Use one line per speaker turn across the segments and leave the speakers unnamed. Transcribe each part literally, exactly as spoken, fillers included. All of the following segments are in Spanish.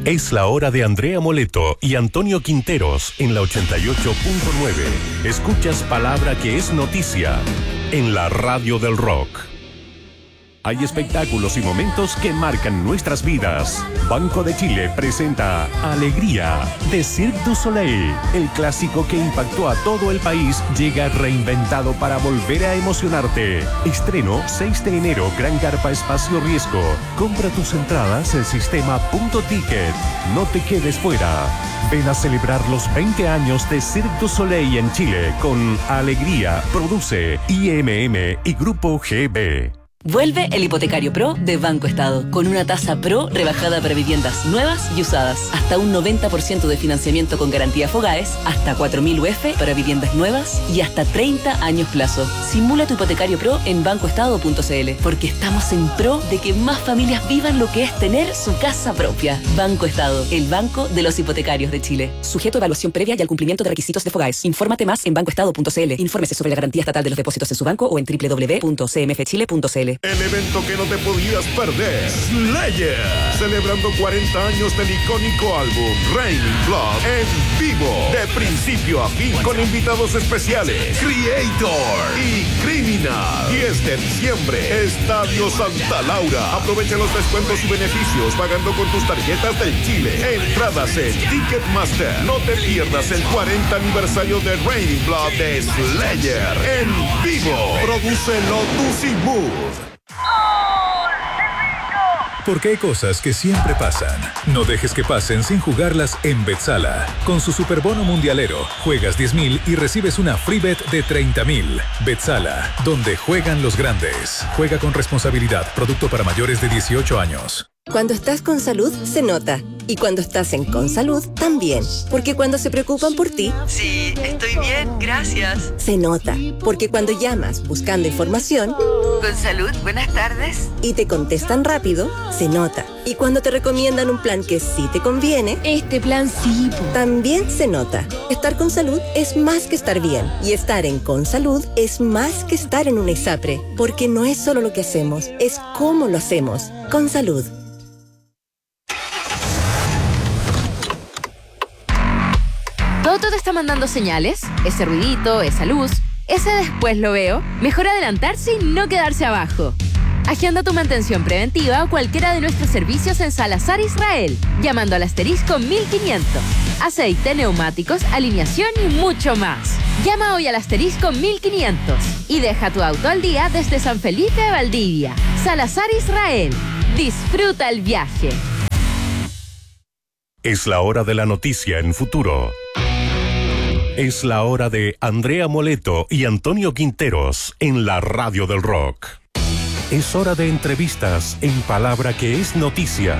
Es la hora de Andrea Moleto y Antonio Quinteros en la ochenta y ocho punto nueve. Escuchas palabra que es noticia en la radio del rock. Hay espectáculos y momentos que marcan nuestras vidas. Banco de Chile presenta Alegría de Cirque du Soleil. El clásico que impactó a todo el país llega reinventado para volver a emocionarte. Estreno seis de enero, Gran Carpa Espacio Riesgo. Compra tus entradas en sistema punto ticket. No te quedes fuera. Ven a celebrar los veinte años de Cirque du Soleil en Chile con Alegría. Produce I M M y Grupo G B.
Vuelve el Hipotecario Pro de Banco Estado, con una tasa Pro rebajada para viviendas nuevas y usadas, hasta un noventa por ciento de financiamiento con garantía Fogaes, hasta cuatro mil U F para viviendas nuevas y hasta treinta años plazo. Simula tu Hipotecario Pro en banco estado punto c l, porque estamos en pro de que más familias vivan lo que es tener su casa propia. Banco Estado, el banco de los hipotecarios de Chile. Sujeto a evaluación previa y al cumplimiento de requisitos de Fogaes. Infórmate más en banco estado punto c l. Infórmese sobre la garantía estatal de los depósitos en su banco o en doble u doble u doble u punto c m f chile punto c l.
El evento que no te podías perder, Slayer, celebrando cuarenta años del icónico álbum Raining Blood en vivo, de principio a fin, con invitados especiales, Creator y Criminal. diez de diciembre, Estadio Santa Laura. Aprovecha los descuentos y beneficios pagando con tus tarjetas del Chile. Entradas en Ticketmaster. No te pierdas el cuarenta aniversario de Raining Blood de Slayer en vivo. Produce Lotus y Mood.
Porque hay cosas que siempre pasan. No dejes que pasen sin jugarlas en Betsala. Con su superbono mundialero, juegas diez mil y recibes una free bet de treinta mil. Betsala, donde juegan los grandes. Juega con responsabilidad. Producto para mayores de dieciocho años.
Cuando estás con salud, se nota. Y cuando estás en Consalud, también. Porque cuando se preocupan por ti...
Sí, estoy bien, gracias.
Se nota. Porque cuando llamas buscando información...
Consalud, buenas tardes.
Y te contestan rápido, se nota. Y cuando te recomiendan un plan que sí te conviene...
Este plan sí.
También se nota. Estar con salud es más que estar bien. Y estar en Consalud es más que estar en un ISAPRE. Porque no es solo lo que hacemos, es cómo lo hacemos. Consalud.
¿Todo te está mandando señales? Ese ruidito, esa luz, ese después lo veo. Mejor adelantarse y no quedarse abajo. Agenda tu mantención preventiva a cualquiera de nuestros servicios en Salazar Israel, llamando al asterisco mil quinientos. Aceite, neumáticos, alineación y mucho más. Llama hoy al asterisco mil quinientos y deja tu auto al día desde San Felipe de Valdivia. Salazar Israel. Disfruta el viaje.
Es la hora de la noticia en Futuro. Es la hora de Andrea Moleto y Antonio Quinteros en la radio del rock. Es hora de entrevistas en palabra que es noticia.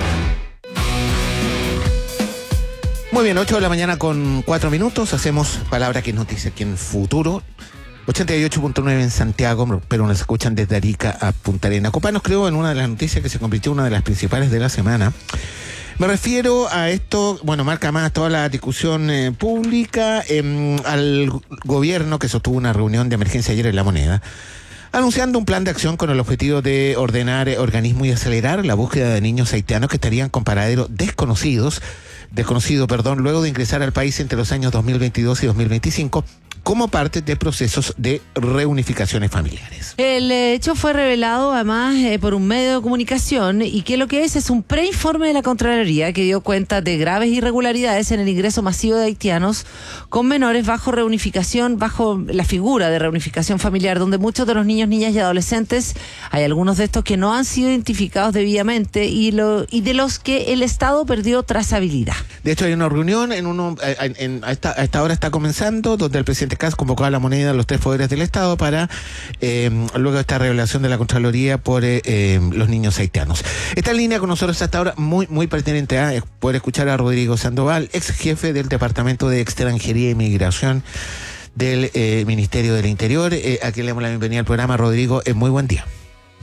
Muy bien, ocho de la mañana con cuatro minutos. Hacemos palabra que es noticia aquí en Futuro. ochenta y ocho punto nueve en Santiago, pero nos escuchan desde Arica a Punta Arenas. Copa nos creó en una de las noticias que se convirtió en una de las principales de la semana. Me refiero a esto, bueno, marca más toda la discusión eh, pública, eh, al gobierno que sostuvo una reunión de emergencia ayer en La Moneda, anunciando un plan de acción con el objetivo de ordenar eh, organismos y acelerar la búsqueda de niños haitianos que estarían con paraderos desconocidos, desconocido, perdón, luego de ingresar al país entre los años dos mil veintidós y dos mil veinticinco, como parte de procesos de reunificaciones familiares.
El hecho fue revelado además eh, por un medio de comunicación y que lo que es es un preinforme de la Contraloría que dio cuenta de graves irregularidades en el ingreso masivo de haitianos con menores bajo reunificación, bajo la figura de reunificación familiar, donde muchos de los niños, niñas y adolescentes, hay algunos de estos que no han sido identificados debidamente y, lo, y de los que el Estado perdió trazabilidad.
De hecho hay una reunión, en uno, en, en, a, esta, a esta hora está comenzando, donde el presidente Kast convocó a La Moneda a los tres poderes del Estado para, eh, luego de esta revelación de la Contraloría por eh, eh, los niños haitianos. Está en línea con nosotros hasta ahora, muy muy pertinente a ¿eh? poder escuchar a Rodrigo Sandoval, ex jefe del Departamento de Extranjería y Migración del eh, Ministerio del Interior, eh, a quien le damos la bienvenida al programa. Rodrigo, eh, muy buen día.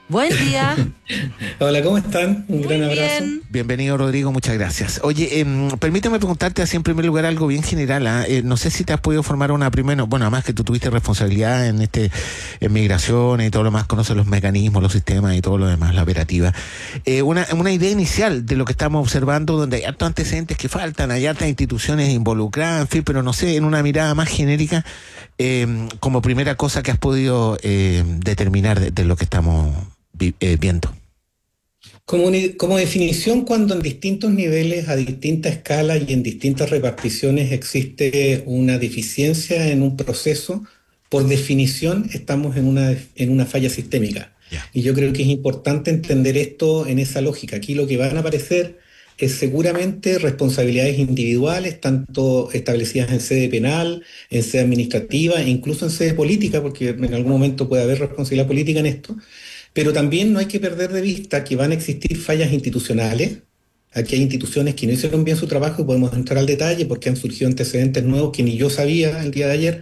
Buen día.
Hola, ¿cómo están? Un
Muy
gran abrazo.
bien.
Bienvenido, Rodrigo, muchas gracias. Oye, eh, permíteme preguntarte así en primer lugar algo bien general. ¿ah? Eh, no sé si te has podido formar una primera, bueno, además que tú tuviste responsabilidad en este en migración y todo lo más, conoces los mecanismos, los sistemas y todo lo demás, la operativa. Eh, una, una idea inicial de lo que estamos observando, donde hay hartos antecedentes que faltan, hay hartas instituciones involucradas, en fin, pero no sé, en una mirada más genérica, eh, como primera cosa que has podido eh, determinar de, de lo que estamos vi, eh, viendo.
Como, uni- como definición, cuando en distintos niveles, a distinta escala y en distintas reparticiones existe una deficiencia en un proceso, por definición estamos en una, en una falla sistémica.
Yeah.
Y yo creo que es importante entender esto en esa lógica. Aquí lo que van a aparecer es seguramente responsabilidades individuales, tanto establecidas en sede penal, en sede administrativa e incluso en sede política, porque en algún momento puede haber responsabilidad política en esto. Pero también no hay que perder de vista que van a existir fallas institucionales. Aquí hay instituciones que no hicieron bien su trabajo y podemos entrar al detalle porque han surgido antecedentes nuevos que ni yo sabía el día de ayer.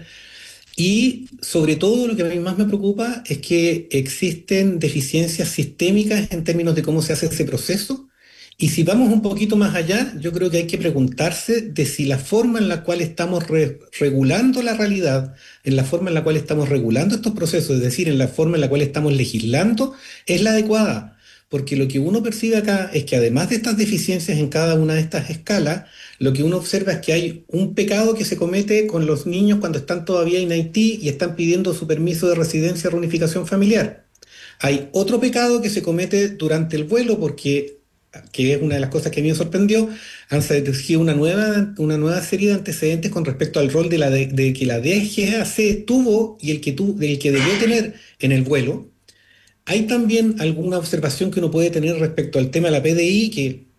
Y sobre todo lo que a mí más me preocupa es que existen deficiencias sistémicas en términos de cómo se hace ese proceso. Y si vamos un poquito más allá, yo creo que hay que preguntarse de si la forma en la cual estamos re- regulando la realidad, en la forma en la cual estamos regulando estos procesos, es decir, en la forma en la cual estamos legislando, es la adecuada. Porque lo que uno percibe acá es que además de estas deficiencias en cada una de estas escalas, lo que uno observa es que hay un pecado que se comete con los niños cuando están todavía en Haití y están pidiendo su permiso de residencia o reunificación familiar. Hay otro pecado que se comete durante el vuelo porque, que es una de las cosas que a mí me sorprendió, han surgido una nueva, una nueva serie de antecedentes con respecto al rol de, la de, de que la D G A C tuvo y el que, tu, el que debió tener en el vuelo. Hay también alguna observación que uno puede tener respecto al tema de la P D I, que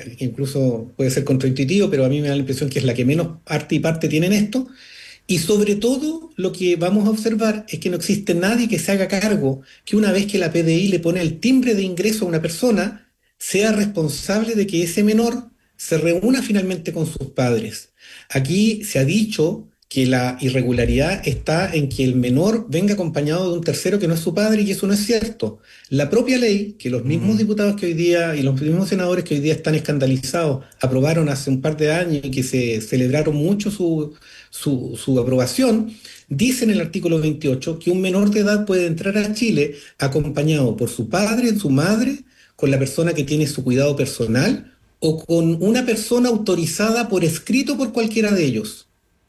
incluso puede ser contraintuitivo, pero a mí me da la impresión que es la que menos parte y parte tiene en esto. Y sobre todo, lo que vamos a observar es que no existe nadie que se haga cargo que una vez que la P D I le pone el timbre de ingreso a una persona, sea responsable de que ese menor se reúna finalmente con sus padres. Aquí se ha dicho que la irregularidad está en que el menor venga acompañado de un tercero que no es su padre, y eso no es cierto. La propia ley, que los mismos mm. diputados que hoy día y los mismos senadores que hoy día están escandalizados aprobaron hace un par de años y que se celebraron mucho su, su, su aprobación, dice en el artículo veintiocho que un menor de edad puede entrar a Chile acompañado por su padre, su madre, con la persona que tiene su cuidado personal o con una persona autorizada por escrito por cualquiera de ellos.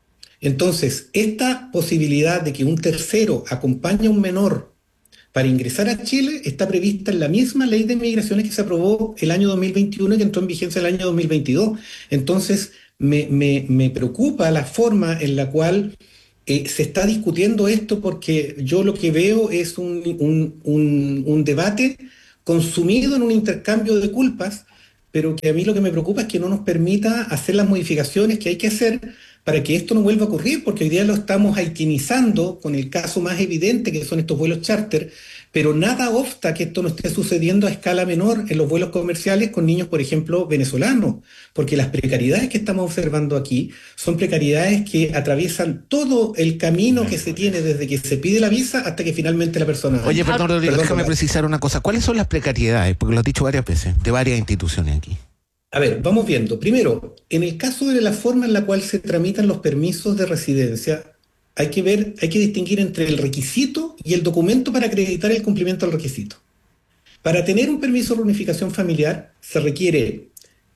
Entonces, esta posibilidad de que un tercero acompañe a un menor para ingresar a Chile está prevista en la misma ley de migraciones que se aprobó el año dos mil veintiuno y que entró en vigencia el año dos mil veintidós. Entonces, me, me, me preocupa la forma en la cual eh, se está discutiendo esto, porque yo lo que veo es un, un, un, un debate consumido en un intercambio de culpas, pero que a mí lo que me preocupa es que no nos permita hacer las modificaciones que hay que hacer para que esto no vuelva a ocurrir, porque hoy día lo estamos haitianizando con el caso más evidente que son estos vuelos charter, pero nada obsta que esto no esté sucediendo a escala menor en los vuelos comerciales con niños, por ejemplo, venezolanos, porque las precariedades que estamos observando aquí son precariedades que atraviesan todo el camino que se tiene desde que se pide la visa hasta que finalmente la persona...
Oye, perdón, Rodrigo,
perdón,
déjame
perdón.
precisar una cosa. ¿Cuáles son las precariedades? Porque lo has dicho varias veces, de varias instituciones aquí.
A ver, vamos viendo. Primero, en el caso de la forma en la cual se tramitan los permisos de residencia, hay que ver, hay que distinguir entre el requisito y el documento para acreditar el cumplimiento del requisito. Para tener un permiso de reunificación familiar se requiere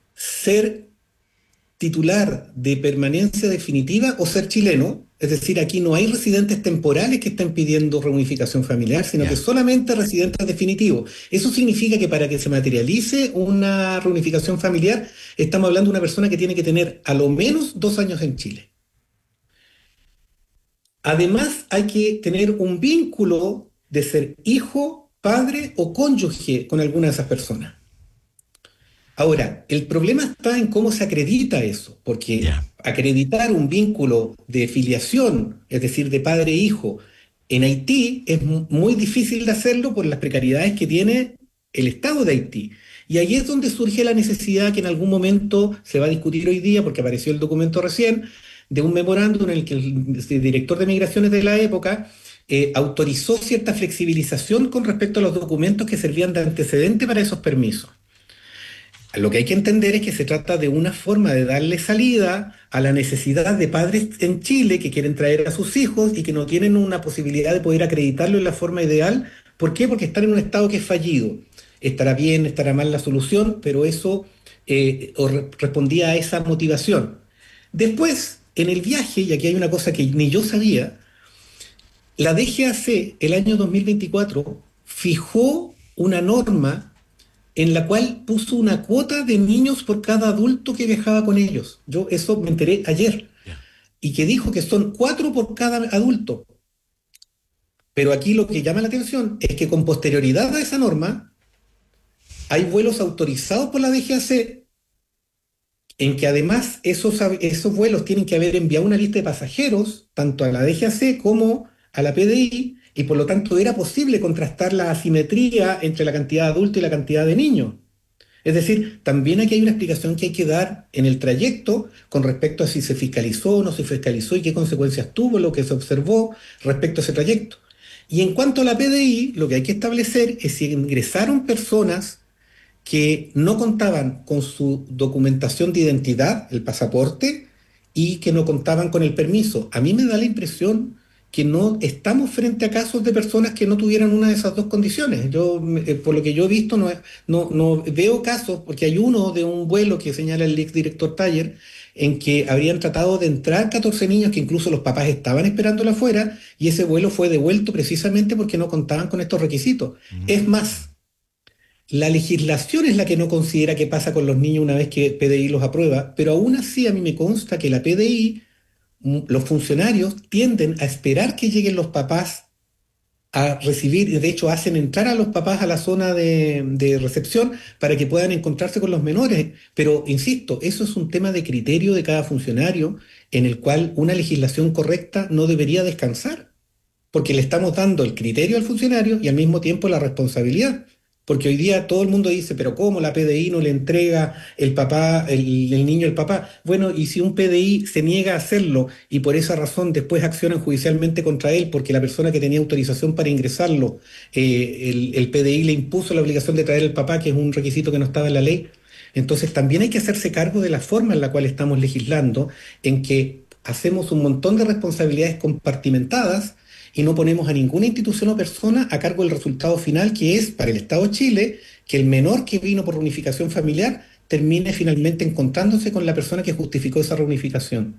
ser titular de permanencia definitiva o ser chileno, es decir, aquí no hay residentes temporales que estén pidiendo reunificación familiar, sino yeah. que solamente residentes definitivos. Eso significa que para que se materialice una reunificación familiar, estamos hablando de una persona que tiene que tener a lo menos dos años en Chile. Además, hay que tener un vínculo de ser hijo, padre o cónyuge con alguna de esas personas. Ahora, el problema está en cómo se acredita eso, porque yeah. acreditar un vínculo de filiación, es decir, de padre e hijo, en Haití es muy difícil de hacerlo por las precariedades que tiene el Estado de Haití. Y ahí es donde surge la necesidad que en algún momento se va a discutir hoy día, porque apareció el documento recién, de un memorándum en el que el director de migraciones de la época eh, autorizó cierta flexibilización con respecto a los documentos que servían de antecedente para esos permisos. Lo que hay que entender es que se trata de una forma de darle salida a la necesidad de padres en Chile que quieren traer a sus hijos y que no tienen una posibilidad de poder acreditarlo en la forma ideal. ¿Por qué? Porque están en un estado que es fallido. Estará bien, estará mal la solución, pero eso eh, respondía a esa motivación. Después, en el viaje, y aquí hay una cosa que ni yo sabía, la D G A C el año dos mil veinticuatro fijó una norma en la cual puso una cuota de niños por cada adulto que viajaba con ellos. Yo eso me enteré ayer. Yeah. Y que dijo que son cuatro por cada adulto. Pero aquí lo que llama la atención es que con posterioridad a esa norma hay vuelos autorizados por la D G A C en que además esos, esos vuelos tienen que haber enviado una lista de pasajeros tanto a la D G A C como a la P D I, y por lo tanto era posible contrastar la asimetría entre la cantidad de adultos y la cantidad de niños. Es decir, también aquí hay una explicación que hay que dar en el trayecto con respecto a si se fiscalizó o no se fiscalizó y qué consecuencias tuvo lo que se observó respecto a ese trayecto. Y en cuanto a la P D I, lo que hay que establecer es si ingresaron personas que no contaban con su documentación de identidad, el pasaporte, y que no contaban con el permiso. A mí me da la impresión que no estamos frente a casos de personas que no tuvieran una de esas dos condiciones. Yo, eh, por lo que yo he visto, no, no, no veo casos, porque hay uno de un vuelo que señala el exdirector Taller, en que habrían tratado de entrar catorce niños que incluso los papás estaban esperándola afuera, y ese vuelo fue devuelto precisamente porque no contaban con estos requisitos. Uh-huh. Es más, la legislación es la que no considera qué pasa con los niños una vez que P D I los aprueba, pero aún así a mí me consta que la P D I, los funcionarios tienden a esperar que lleguen los papás a recibir, de hecho hacen entrar a los papás a la zona de, de recepción para que puedan encontrarse con los menores. Pero, insisto, eso es un tema de criterio de cada funcionario en el cual una legislación correcta no debería descansar, porque le estamos dando el criterio al funcionario y al mismo tiempo la responsabilidad. Porque hoy día todo el mundo dice, pero ¿cómo la P D I no le entrega el papá, el, el niño al papá? Bueno, y si un P D I se niega a hacerlo y por esa razón después accionan judicialmente contra él porque la persona que tenía autorización para ingresarlo, eh, el, el P D I le impuso la obligación de traer al papá, que es un requisito que no estaba en la ley. Entonces también hay que hacerse cargo de la forma en la cual estamos legislando, en que hacemos un montón de responsabilidades compartimentadas y no ponemos a ninguna institución o persona a cargo del resultado final, que es, para el Estado de Chile, que el menor que vino por reunificación familiar termine finalmente encontrándose con la persona que justificó esa reunificación.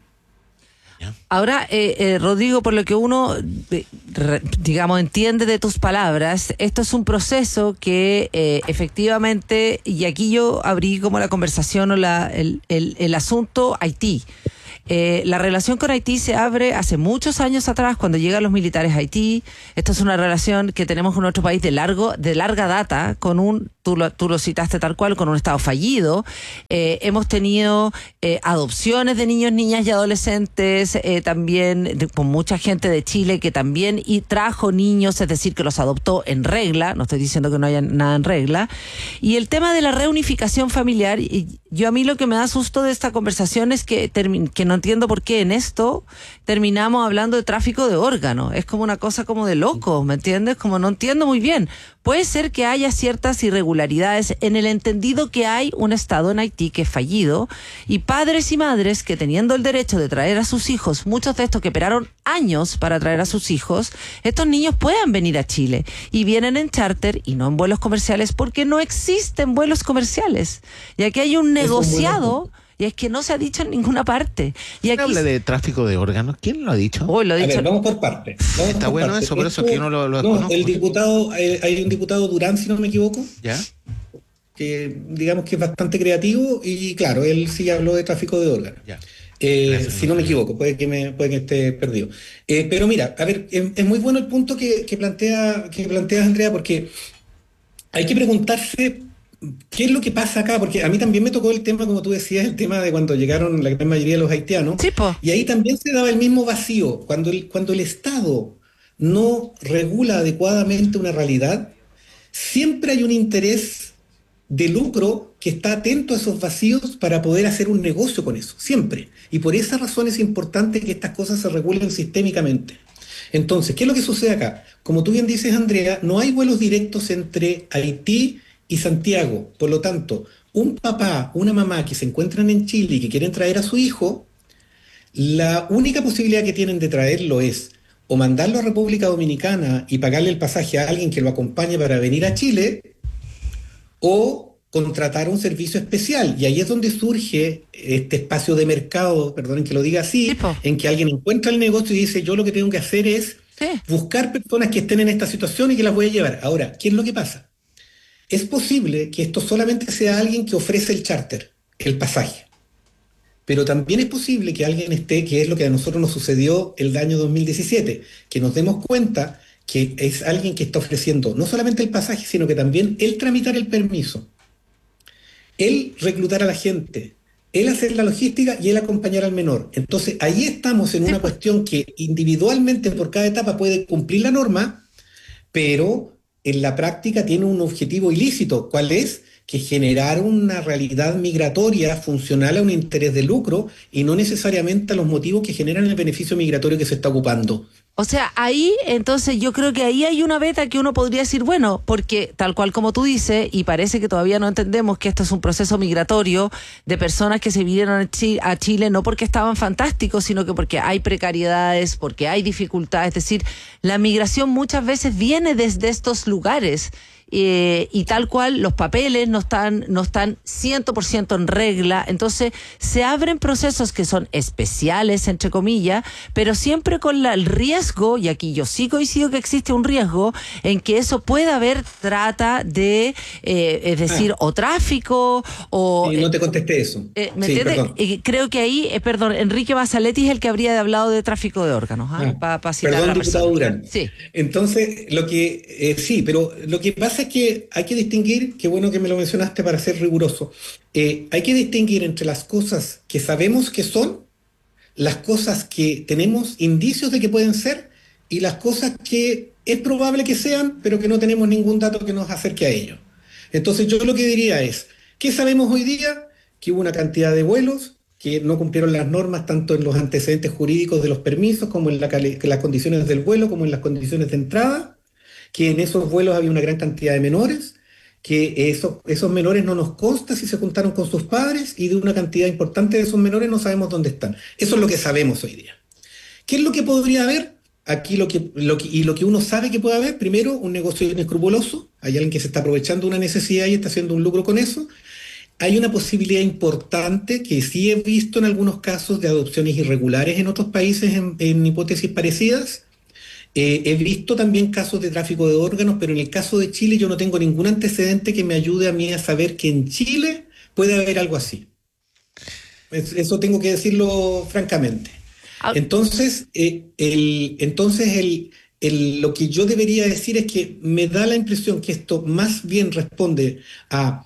Ahora, eh, eh, Rodrigo, por lo que uno, eh, re, digamos, entiende de tus palabras, esto es un proceso que eh, efectivamente, y aquí yo abrí como la conversación o la, el, el, el asunto Haití. Eh, la relación con Haití se abre hace muchos años atrás, cuando llegan los militares a Haití. Esta es una relación que tenemos con nuestro país de largo, de larga data, con un, tú lo, tú lo citaste tal cual, con un Estado fallido. Eh, hemos tenido eh, adopciones de niños, niñas y adolescentes, eh, también de, con mucha gente de Chile que también y trajo niños, es decir, que los adoptó en regla. No estoy diciendo que no haya nada en regla. Y el tema de la reunificación familiar, y yo a mí lo que me da susto de esta conversación es que, termi- que no entiendo por qué en esto terminamos hablando de tráfico de órganos. Es como una cosa como de locos, ¿me entiendes? Como no entiendo muy bien. Puede ser que haya ciertas irregularidades en el entendido que hay un Estado en Haití que es fallido y padres y madres que teniendo el derecho de traer a sus hijos, muchos de estos que esperaron años para traer a sus hijos, estos niños puedan venir a Chile y vienen en charter y no en vuelos comerciales porque no existen vuelos comerciales. Y aquí hay un negociado... Y es que no se ha dicho en ninguna parte. Y aquí
habla de tráfico de órganos. ¿Quién lo ha dicho?
Oh, lo ha dicho.
A ver, vamos por partes. Vamos
Está
por
bueno
parte.
eso, por eso
Esto,
es que yo no lo, lo
no,
conozco.
el diputado, eh, hay un diputado Durán, si no me equivoco,
¿ya?
Que digamos que es bastante creativo y claro, él sí habló de tráfico de órganos.
Ya.
Eh,
Gracias,
si no me equivoco, puede que me puede que esté perdido. Eh, pero mira, a ver, es, es muy bueno el punto que, que plantea que planteas, Andrea, porque hay que preguntarse ¿qué es lo que pasa acá? Porque a mí también me tocó el tema, como tú decías, el tema de cuando llegaron la gran mayoría de los haitianos.
Sí, po.
Y ahí también se daba el mismo vacío. Cuando el, cuando el Estado no regula adecuadamente una realidad, siempre hay un interés de lucro que está atento a esos vacíos para poder hacer un negocio con eso. Siempre. Y por esa razón es importante que estas cosas se regulen sistémicamente. Entonces, ¿qué es lo que sucede acá? Como tú bien dices, Andrea, no hay vuelos directos entre Haití y Santiago. Por lo tanto, un papá, una mamá que se encuentran en Chile y que quieren traer a su hijo, la única posibilidad que tienen de traerlo es o mandarlo a República Dominicana y pagarle el pasaje a alguien que lo acompañe para venir a Chile, o contratar un servicio especial. Y ahí es donde surge este espacio de mercado, perdonen que lo diga así, ¿Tipo? en que alguien encuentra el negocio y dice, yo lo que tengo que hacer es ¿Sí? buscar personas que estén en esta situación y que las voy a llevar. Ahora, ¿qué es lo que pasa? Es posible que esto solamente sea alguien que ofrece el charter, el pasaje. Pero también es posible que alguien esté, que es lo que a nosotros nos sucedió el año dos mil diecisiete, que nos demos cuenta que es alguien que está ofreciendo no solamente el pasaje, sino que también el tramitar el permiso, el reclutar a la gente, el hacer la logística y el acompañar al menor. Entonces ahí estamos en una cuestión que individualmente por cada etapa puede cumplir la norma, pero en la práctica tiene un objetivo ilícito. ¿Cuál es? Que generar una realidad migratoria funcional a un interés de lucro y no necesariamente a los motivos que generan el beneficio migratorio que se está ocupando.
O sea, ahí, entonces, yo creo que ahí hay una beta que uno podría decir, bueno, porque tal cual como tú dices, y parece que todavía no entendemos que esto es un proceso migratorio de personas que se vinieron a Chile, a Chile no porque estaban fantásticos, sino que porque hay precariedades, porque hay dificultades. Es decir, la migración muchas veces viene desde estos lugares. Eh, y tal cual los papeles no están no están cien por ciento en regla, entonces se abren procesos que son especiales entre comillas, pero siempre con la, el riesgo, y aquí yo sí coincido que existe un riesgo en que eso pueda haber trata de eh, es decir, ah. o tráfico o...
Sí, no te contesté eso.
Eh, ¿Me sí, entiendes? Eh, creo que ahí, eh, perdón, Enrique Basaletti es el que habría de hablado de tráfico de órganos, ¿eh? ah. para pa citar
perdón,
a la
diputado Durán.
Sí.
Entonces, lo que eh, sí, pero lo que pasa es que hay que distinguir, qué bueno que me lo mencionaste para ser riguroso, eh, hay que distinguir entre las cosas que sabemos que son, las cosas que tenemos indicios de que pueden ser y las cosas que es probable que sean, pero que no tenemos ningún dato que nos acerque a ello. Entonces yo lo que diría es, ¿qué sabemos hoy día? Que hubo una cantidad de vuelos que no cumplieron las normas tanto en los antecedentes jurídicos de los permisos como en la cali- las condiciones del vuelo como en las condiciones de entrada, que en esos vuelos había una gran cantidad de menores, que esos, esos menores no nos consta si se juntaron con sus padres y de una cantidad importante de esos menores no sabemos dónde están. Eso es lo que sabemos hoy día. ¿Qué es lo que podría haber? Aquí lo que, lo que, y lo que uno sabe que puede haber, primero, un negocio inescrupuloso, hay alguien que se está aprovechando una necesidad y está haciendo un lucro con eso. Hay una posibilidad importante que sí he visto en algunos casos de adopciones irregulares en otros países en, en hipótesis parecidas. Eh, he visto también casos de tráfico de órganos, pero en el caso de Chile yo no tengo ningún antecedente que me ayude a mí a saber que en Chile puede haber algo así. Es, eso tengo que decirlo francamente. Entonces, eh, el, entonces el, el, lo que yo debería decir es que me da la impresión que esto más bien responde a,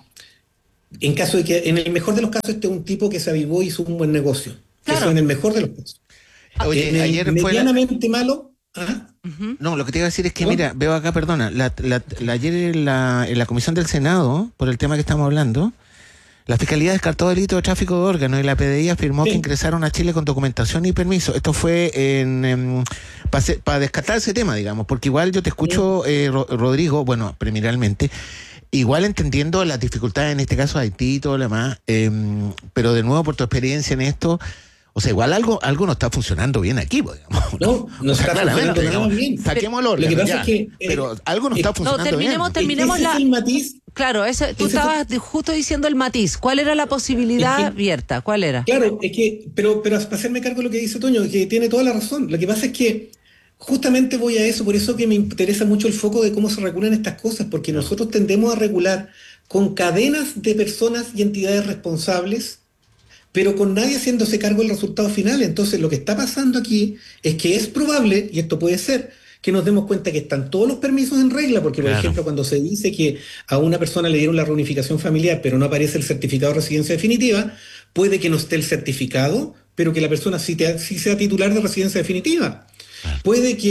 en caso de que, en el mejor de los casos, este es un tipo que se avivó y hizo un buen negocio. Claro. Eso en el mejor de los casos.
Oye,
en el
ayer
medianamente
fue la...
malo... ¿Ah?
Uh-huh. No, lo que te iba a decir es que, ¿no? Mira, veo acá, perdona, la, la, la, ayer en la, en la comisión del Senado, por el tema que estamos hablando, la Fiscalía descartó delito de tráfico de órganos y la P D I afirmó sí. que ingresaron a Chile con documentación y permiso. Esto fue en, en para pa descartar ese tema, digamos, porque igual yo te escucho, eh, Rodrigo, bueno, preliminarmente, igual entendiendo las dificultades en este caso de Haití y todo lo demás, eh, pero de nuevo por tu experiencia en esto... O sea, igual algo algo no está funcionando bien aquí, digamos.
No, no o sea, está funcionando nada bien.
Saquemos el órgano,
lo que pasa
ya,
es que, eh,
pero algo no está funcionando
no, terminemos,
bien.
Terminemos
ese
la...
es el matiz.
Claro, ese, tú ese estabas fue... justo diciendo el matiz. ¿Cuál era la posibilidad es que, abierta? ¿Cuál era?
Claro, es que, pero, pero para hacerme cargo de lo que dice Toño, que tiene toda la razón. Lo que pasa es que justamente voy a eso, por eso que me interesa mucho el foco de cómo se regulan estas cosas, porque nosotros tendemos a regular con cadenas de personas y entidades responsables, pero con nadie haciéndose cargo del resultado final. Entonces lo que está pasando aquí es que es probable, y esto puede ser, que nos demos cuenta que están todos los permisos en regla, porque por claro. ejemplo cuando se dice que a una persona le dieron la reunificación familiar pero no aparece el certificado de residencia definitiva, puede que no esté el certificado, pero que la persona sí, te, sí sea titular de residencia definitiva. Claro. Puede que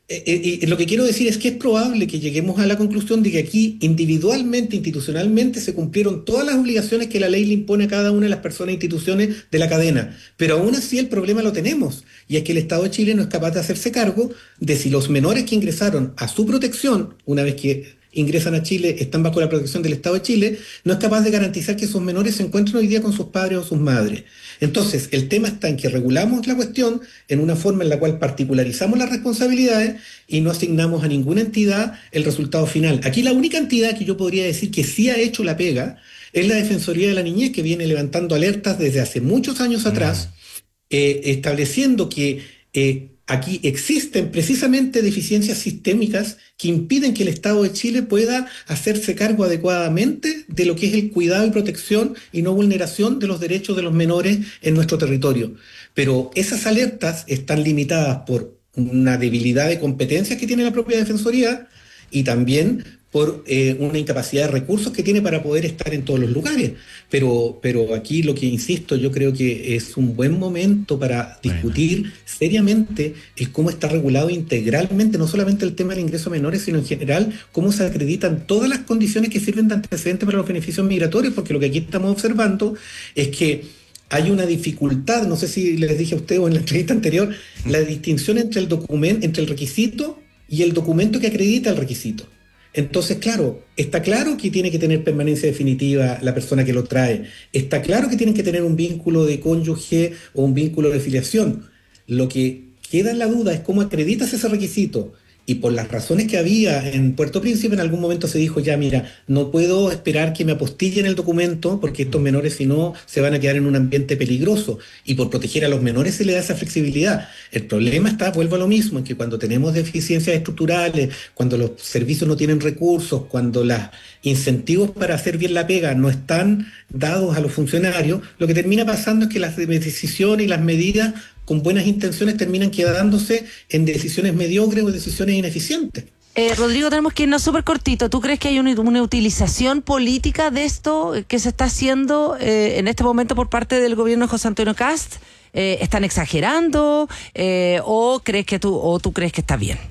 eh, eh, lo que quiero decir es que es probable que lleguemos a la conclusión de que aquí individualmente, institucionalmente, se cumplieron todas las obligaciones que la ley le impone a cada una de las personas e instituciones de la cadena. Pero aún así el problema lo tenemos, y es que el Estado de Chile no es capaz de hacerse cargo de si los menores que ingresaron a su protección, una vez que ingresan a Chile, están bajo la protección del Estado de Chile, no es capaz de garantizar que esos menores se encuentren hoy día con sus padres o sus madres. Entonces, el tema está en que regulamos la cuestión en una forma en la cual particularizamos las responsabilidades y no asignamos a ninguna entidad el resultado final. Aquí la única entidad que yo podría decir que sí ha hecho la pega es la Defensoría de la Niñez, que viene levantando alertas desde hace muchos años atrás, eh, estableciendo que eh, aquí existen precisamente deficiencias sistémicas que impiden que el Estado de Chile pueda hacerse cargo adecuadamente de lo que es el cuidado y protección y no vulneración de los derechos de los menores en nuestro territorio. Pero esas alertas están limitadas por una debilidad de competencias que tiene la propia Defensoría y también por eh, una incapacidad de recursos que tiene para poder estar en todos los lugares. Pero, pero aquí lo que insisto, yo creo que es un buen momento para discutir bueno. seriamente el cómo está regulado integralmente, no solamente el tema del ingreso a menores, sino en general cómo se acreditan todas las condiciones que sirven de antecedente para los beneficios migratorios, porque lo que aquí estamos observando es que hay una dificultad, no sé si les dije a ustedes o en la entrevista anterior, la distinción entre el documento, entre el requisito y el documento que acredita el requisito. Entonces, claro, está claro que tiene que tener permanencia definitiva la persona que lo trae. Está claro que tienen que tener un vínculo de cónyuge o un vínculo de filiación. Lo que queda en la duda es cómo acreditas ese requisito. Y por las razones que había en Puerto Príncipe, en algún momento se dijo, ya mira, no puedo esperar que me apostillen el documento porque estos menores si no se van a quedar en un ambiente peligroso. Y por proteger a los menores se le da esa flexibilidad. El problema está, vuelvo a lo mismo, en que cuando tenemos deficiencias estructurales, cuando los servicios no tienen recursos, cuando los incentivos para hacer bien la pega no están dados a los funcionarios, lo que termina pasando es que las decisiones y las medidas con buenas intenciones terminan quedándose en decisiones mediocres o decisiones ineficientes.
Eh, Rodrigo, tenemos que irnos súper cortito. ¿Tú crees que hay una, una utilización política de esto que se está haciendo eh, en este momento por parte del gobierno de José Antonio Kast? Eh, ¿Están exagerando eh, o crees que tú o tú crees que está bien?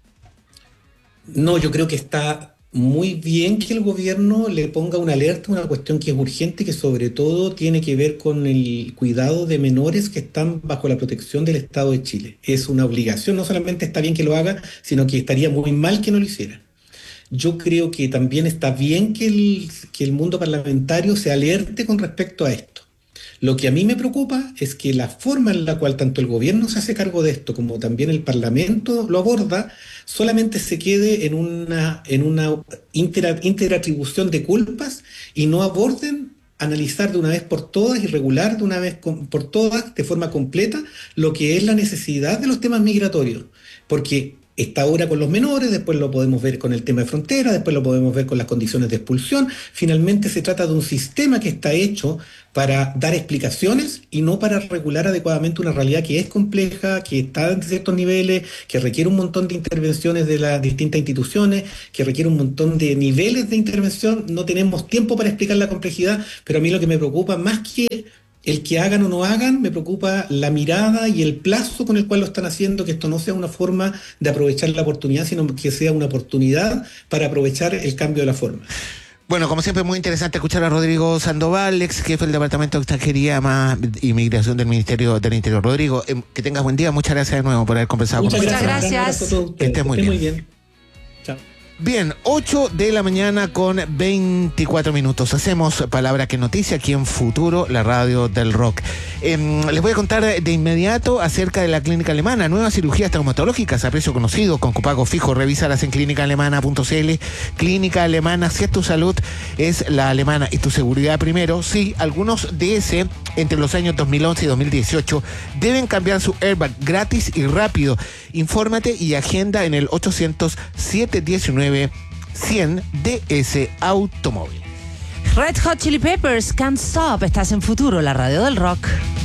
No, yo creo que está muy bien que el gobierno le ponga una alerta, una cuestión que es urgente y que sobre todo tiene que ver con el cuidado de menores que están bajo la protección del Estado de Chile. Es una obligación, no solamente está bien que lo haga, sino que estaría muy mal que no lo hiciera. Yo creo que también está bien que el, que el mundo parlamentario se alerte con respecto a esto. Lo que a mí me preocupa es que la forma en la cual tanto el gobierno se hace cargo de esto como también el Parlamento lo aborda solamente se quede en una, en una inter, interatribución de culpas y no aborden analizar de una vez por todas y regular de una vez con, por todas de forma completa lo que es la necesidad de los temas migratorios. Porque está ahora con los menores, después lo podemos ver con el tema de frontera, después lo podemos ver con las condiciones de expulsión. Finalmente se trata de un sistema que está hecho para dar explicaciones y no para regular adecuadamente una realidad que es compleja, que está en ciertos niveles, que requiere un montón de intervenciones de las distintas instituciones, que requiere un montón de niveles de intervención. No tenemos tiempo para explicar la complejidad, pero a mí lo que me preocupa más que el que hagan o no hagan, me preocupa la mirada y el plazo con el cual lo están haciendo, que esto no sea una forma de aprovechar la oportunidad, sino que sea una oportunidad para aprovechar el cambio de la forma.
Bueno, como siempre, muy interesante escuchar a Rodrigo Sandoval, ex jefe del Departamento de Extranjería más Inmigración del Ministerio del Interior. Rodrigo, eh, que tengas buen día. Muchas gracias de nuevo por haber conversado
Muchas
con
nosotros.
Muchas gracias.
gracias a todos
que estés muy,
muy
bien.
bien. Chao.
Bien, ocho de la mañana con veinticuatro minutos. Hacemos Palabra que Noticia aquí en Futuro, la radio del rock. Eh, les voy a contar de inmediato acerca de la Clínica Alemana. Nuevas cirugías traumatológicas a precio conocido, con copago fijo. Revísalas en clínica alemana punto c l. Clínica Alemana, si es tu salud, es la alemana y tu seguridad primero. Sí, algunos D S entre los años dos mil once y dos mil dieciocho deben cambiar su airbag gratis y rápido. Infórmate y agenda en el ochocientos, siete diecinueve, cien D S Automóvil.
Red Hot Chili Peppers, Can't Stop. Estás en Futuro, la radio del rock.